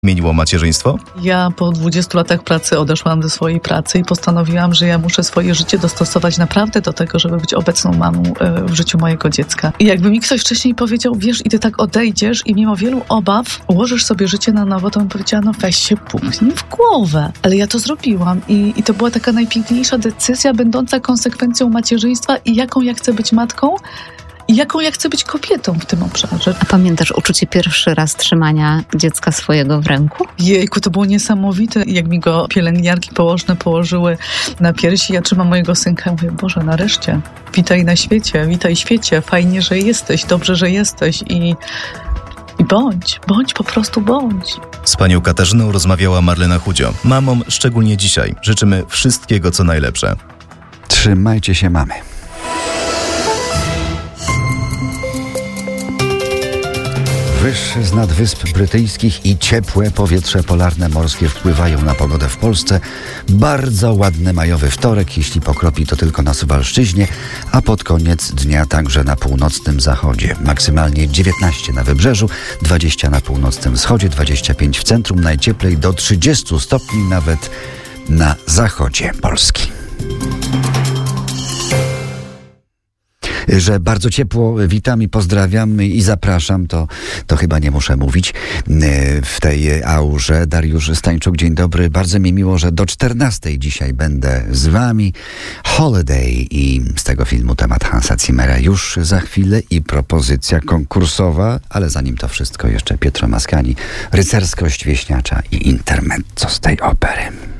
zmieniło macierzyństwo? Ja po 20 latach pracy odeszłam do swojej pracy i postanowiłam, że ja muszę swoje życie dostosować naprawdę do tego, żeby być obecną mamą w życiu mojego dziecka. I jakby mi ktoś wcześniej powiedział, wiesz, i ty tak odejdziesz i mimo wielu obaw ułożysz sobie życie na nowo, to bym powiedziała, no weź się puknij w głowę. Ale ja to zrobiłam i to była taka najpiękniejsza decyzja, będąca konsekwencją macierzyństwa i jaką ja chcę być matką, i jaką ja chcę być kobietą w tym obszarze. A pamiętasz uczucie pierwszy raz trzymania dziecka swojego w ręku? Jejku, to było niesamowite. Jak mi go pielęgniarki położne położyły na piersi, ja trzymam mojego synka i mówię, Boże, nareszcie, witaj na świecie, witaj świecie, fajnie, że jesteś, dobrze, że jesteś i bądź, po prostu bądź. Z panią Katarzyną rozmawiała Marlena Chudzio. Mamom, szczególnie dzisiaj, życzymy wszystkiego, co najlepsze. Trzymajcie się, mamy. Wyższe z nad Wysp Brytyjskich i ciepłe powietrze polarne morskie wpływają na pogodę w Polsce. Bardzo ładny majowy wtorek, jeśli pokropi to tylko na Suwalszczyźnie, a pod koniec dnia także na północnym zachodzie. Maksymalnie 19 na wybrzeżu, 20 na północnym wschodzie, 25 w centrum, najcieplej do 30 stopni nawet na zachodzie Polski. Że bardzo ciepło witam i pozdrawiam i zapraszam, to chyba nie muszę mówić. W tej aurze Dariusz Stańczuk, dzień dobry. Bardzo mi miło, że do 14 dzisiaj będę z wami. Holiday i z tego filmu temat Hansa Zimmera już za chwilę i propozycja konkursowa, ale zanim to wszystko jeszcze Pietro Mascagni, Rycerskość wieśniacza i intermezzo z tej opery.